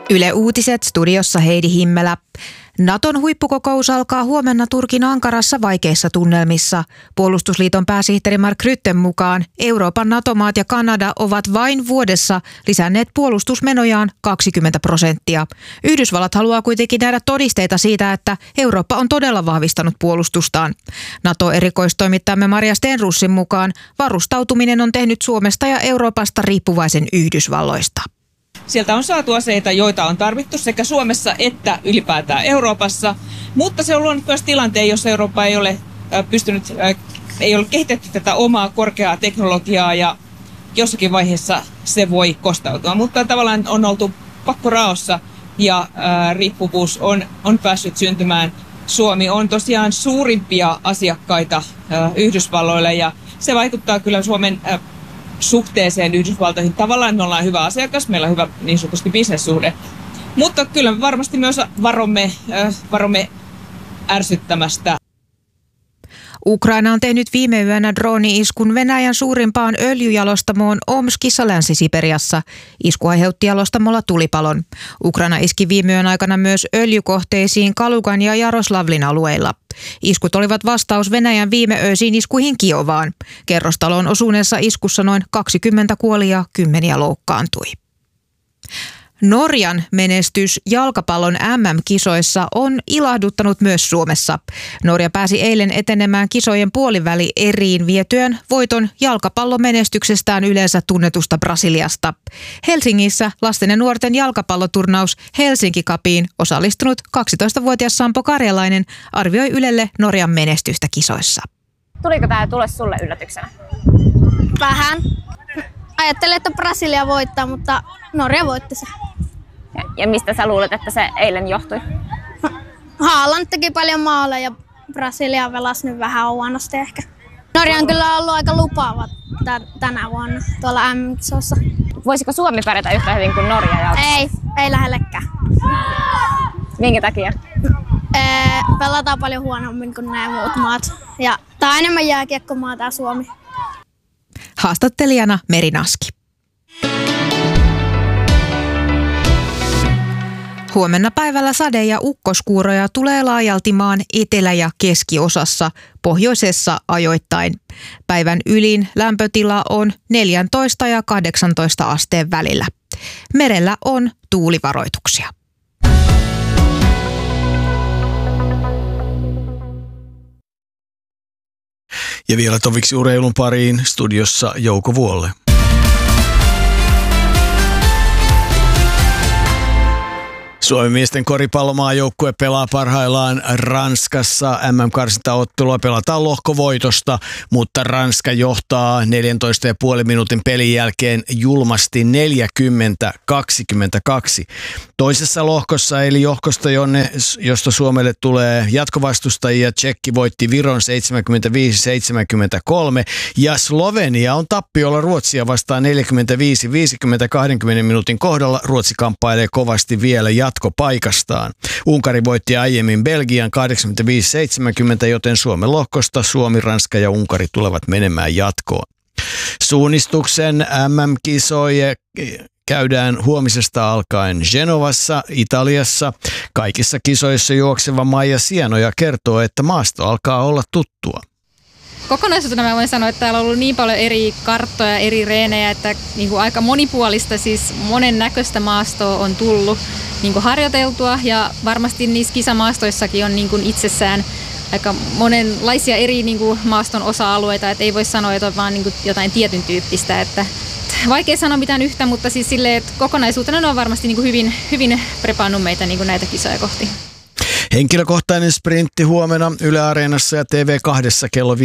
Yle Uutiset, studiossa Heidi Himmelä. Naton huippukokous alkaa huomenna Turkin Ankarassa vaikeissa tunnelmissa. Puolustusliiton pääsihteeri Mark Rutten mukaan Euroopan NATO-maat ja Kanada ovat vain vuodessa lisänneet puolustusmenojaan 20%. Yhdysvallat haluaa kuitenkin nähdä todisteita siitä, että Eurooppa on todella vahvistanut puolustustaan. NATO-erikoistoimittajamme Maria Stenrussin mukaan varustautuminen on tehnyt Suomesta ja Euroopasta riippuvaisen Yhdysvalloista. Sieltä on saatu aseita, joita on tarvittu sekä Suomessa että ylipäätään Euroopassa, mutta se on luonut myös tilanteen, jossa Eurooppa ei ole kehitetty tätä omaa korkeaa teknologiaa ja jossakin vaiheessa se voi kostautua. Mutta tavallaan on oltu pakkoraossa ja riippuvuus on päässyt syntymään. Suomi on tosiaan suurimpia asiakkaita Yhdysvalloille ja se vaikuttaa kyllä Suomen suhteeseen Yhdysvaltoihin. Tavallaan me ollaan hyvä asiakas, meillä on hyvä niin sanotusti bisnessuhde, mutta kyllä me varmasti myös varomme ärsyttämästä. Ukraina on tehnyt viime yönä drooni-iskun Venäjän suurimpaan öljyjalostamoon Omskissa Länsi-Siperiassa. Isku aiheutti jalostamolla tulipalon. Ukraina iski viime yön aikana myös öljykohteisiin Kalugan ja Jaroslavlin alueilla. Iskut olivat vastaus Venäjän viimeöisiin iskuihin Kiovaan. Kerrostaloon osuneessa iskussa noin 20 kuoli ja 10 loukkaantui. Norjan menestys jalkapallon MM-kisoissa on ilahduttanut myös Suomessa. Norja pääsi eilen etenemään kisojen puoliväli-eriin vietyön voiton jalkapallomenestyksestään yleensä tunnetusta Brasiliasta. Helsingissä lasten ja nuorten jalkapalloturnaus Helsinki Cupiin osallistunut 12-vuotias Sampo Karjalainen arvioi Ylelle Norjan menestystä kisoissa. Tuliko tämä tule sulle yllätyksenä? Vähän. Ajattelin, että Brasilia voittaa, mutta Norja voitti se. Ja mistä sä luulet, että se eilen johtui? Haaland teki paljon maaleja ja Brasilia velasi nyt vähän huonosti ehkä. Norja on kyllä ollut aika lupaava tänä vuonna tuolla MM-kisoissa. Voisiko Suomi pärjätä yhtä hyvin kuin Norja? Ei lähellekään. Minkä takia? Pelataan paljon huonommin kuin nämä muut maat. Ja tää on enemmän jääkiekkomaa tää Suomi. Haastattelijana Meri Naski. Huomenna päivällä sade- ja ukkoskuuroja tulee laajalti maan etelä- ja keskiosassa, pohjoisessa ajoittain. Päivän ylin lämpötila on 14 ja 18 asteen välillä. Merellä on tuulivaroituksia. Ja vielä toviksi urheilun pariin studiossa Jouko Vuolle. Suomen miesten koripallomaajoukkue pelaa parhaillaan Ranskassa. MM-karsintaottelua pelataan lohkovoitosta, mutta Ranska johtaa 14,5 minuutin pelin jälkeen julmasti 40-22. Toisessa lohkossa eli lohkosta, josta Suomelle tulee jatkovastustajia, Tšekki voitti Viron 75-73 ja Slovenia on tappiolla Ruotsia vastaan 45-50 20 minuutin kohdalla. Ruotsi kamppailee kovasti vielä jatkopaikastaan. Unkari voitti aiemmin Belgian 85-70, joten Suomen lohkosta Suomi, Ranska ja Unkari tulevat menemään jatkoon. Suunnistuksen MM-kisoja käydään huomisesta alkaen Genovassa, Italiassa. Kaikissa kisoissa juokseva Maija Sienoja kertoo, että maasto alkaa olla tuttua. Kokonaisuutena mä voin sanoa, että täällä on ollut niin paljon eri karttoja, eri reenejä, että niin kuin aika monipuolista, siis monen näköistä maastoa on tullut niin kuin harjoiteltua ja varmasti niissä kisamaastoissakin on niin kuin itsessään aika monenlaisia eri niin kuin maaston osa-alueita, että ei voi sanoa, että on vaan niin kuin jotain tietyn tyyppistä, että vaikea sanoa mitään yhtä, mutta siis silleen, että kokonaisuutena ne on varmasti niin kuin hyvin prepannut meitä niin kuin näitä kisoja kohti. Henkilökohtainen sprintti huomenna Yle Areenassa ja TV2 kello 15.05.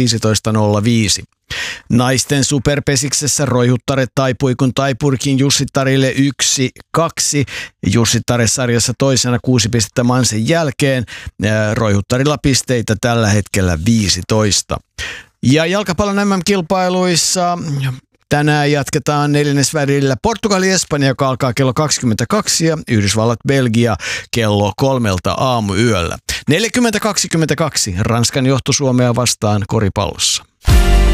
Naisten superpesiksessä Roihuttare taipui, kun Taipurkin Jussittarille 1-2. Jussittare-sarjassa toisena 6 pistettä Mansen jälkeen. Roihuttarilla pisteitä tällä hetkellä 15. Ja jalkapallon MM-kilpailuissa tänään jatketaan neljännesvälillä Portugali-Espanja, joka alkaa kello 22 ja Yhdysvallat-Belgia kello 3 aamuyöllä. 40-22 Ranskan johto Suomea vastaan koripallossa.